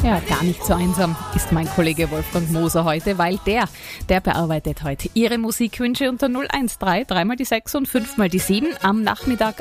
Ja, gar nicht so einsam ist mein Kollege Wolfgang Moser heute, weil der bearbeitet heute Ihre Musikwünsche unter 013 3 mal die 6 und 5 mal die 7 am Nachmittag